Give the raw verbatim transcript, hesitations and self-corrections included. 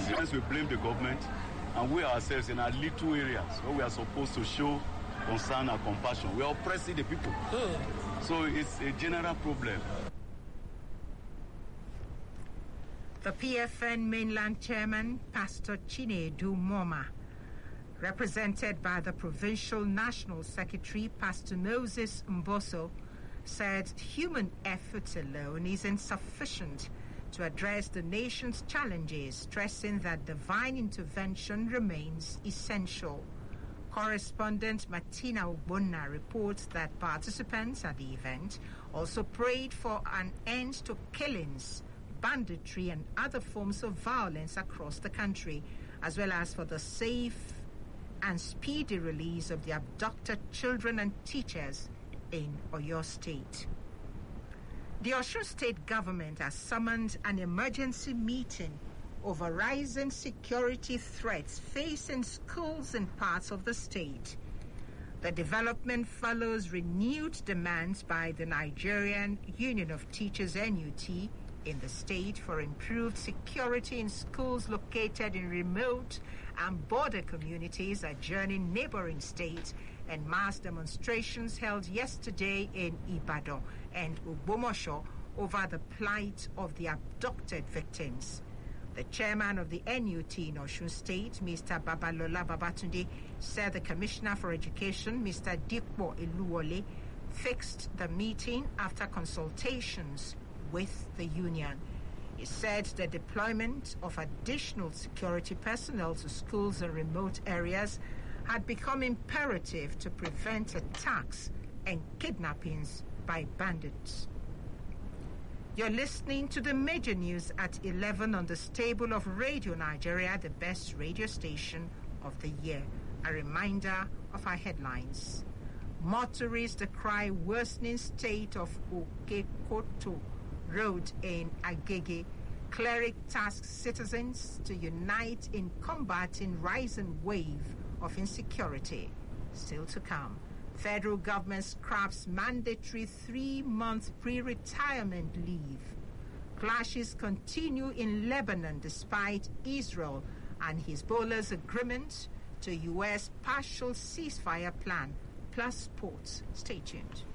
Sometimes we blame the government, and we ourselves in our little areas where we are supposed to show concern and compassion, we are oppressing the people. Mm. So it's a general problem. The P F N mainland chairman, Pastor Chinedu Moma, represented by the Provincial National Secretary, Pastor Moses Mboso, said human effort alone is insufficient to address the nation's challenges, stressing that divine intervention remains essential. Correspondent Martina Ogbonna reports that participants at the event also prayed for an end to killings, banditry, and other forms of violence across the country, as well as for the safe and speedy release of the abducted children and teachers in Oyo State. The Osun State government has summoned an emergency meeting over rising security threats facing schools in parts of the state. The development follows renewed demands by the Nigerian Union of Teachers N U T in the state for improved security in schools located in remote and border communities adjoining neighboring states, and mass demonstrations held yesterday in Ibadan and Ogbomoso over the plight of the abducted victims. The chairman of the N U T in Osun State, Mister Babalola Babatunde, said the Commissioner for Education, Mister Dikpo Eluwole, fixed the meeting after consultations with the union. He said the deployment of additional security personnel to schools in remote areas had become imperative to prevent attacks and kidnappings by bandits. You're listening to the major news at eleven on the stable of Radio Nigeria, the best radio station of the year. A reminder of our headlines. Motorists decry worsening state of Okekoto Road in Agege. Cleric tasks citizens to unite in combating rising wave of insecurity. Still to come. Federal government scraps mandatory three-month pre-retirement leave. Clashes continue in Lebanon despite Israel and Hezbollah's agreement to U S partial ceasefire plan. Plus sports. Stay tuned.